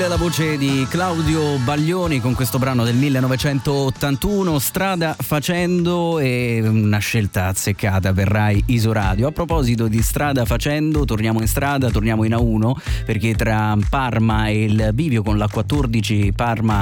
La voce di Claudio Baglioni con questo brano del 1981, Strada Facendo, e una scelta azzeccata per Rai Isoradio. A proposito di Strada Facendo, torniamo in strada, torniamo in A1, perché tra Parma e il bivio con l'A14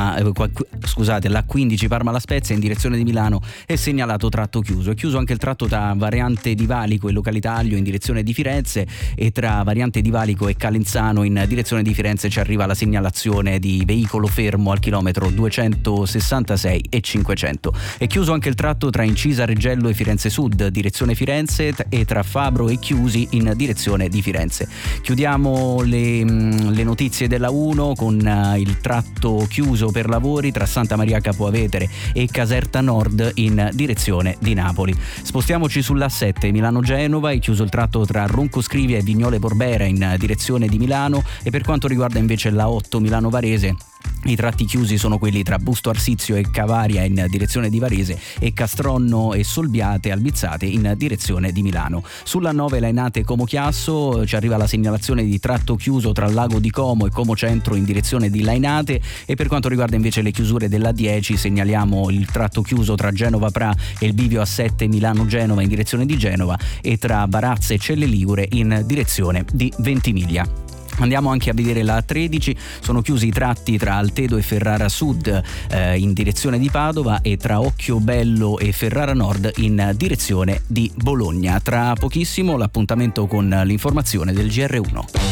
l'A15 Parma La Spezia in direzione di Milano è segnalato tratto chiuso. È chiuso anche il tratto tra Variante di Valico e Località Aglio in direzione di Firenze, e tra Variante di Valico e Calenzano in direzione di Firenze ci arriva la segnalazione di veicolo fermo al chilometro 266 e 500. È chiuso anche il tratto tra Incisa Reggello e Firenze Sud direzione Firenze, e tra Fabro e Chiusi in direzione di Firenze. Chiudiamo le notizie della 1 con il tratto chiuso per lavori tra Santa Maria Capoavetere e Caserta Nord in direzione di Napoli. Spostiamoci sulla 7 Milano-Genova, è chiuso il tratto tra Ronco Scrivia e Vignole Borbera in direzione di Milano, e per quanto riguarda invece la 8 Milano Varese, i tratti chiusi sono quelli tra Busto Arsizio e Cavaria in direzione di Varese, e Castronno e Solbiate Albizzate in direzione di Milano. Sulla 9 Lainate Como Chiasso ci arriva la segnalazione di tratto chiuso tra Lago di Como e Como Centro in direzione di Lainate, e per quanto riguarda invece le chiusure della 10 segnaliamo il tratto chiuso tra Genova Pra e il bivio A7 Milano Genova in direzione di Genova, e tra Barazze e Celle Ligure in direzione di Ventimiglia. Andiamo anche a vedere la 13, sono chiusi i tratti tra Altedo e Ferrara Sud in direzione di Padova, e tra Occhiobello e Ferrara Nord in direzione di Bologna. Tra pochissimo l'appuntamento con l'informazione del GR1.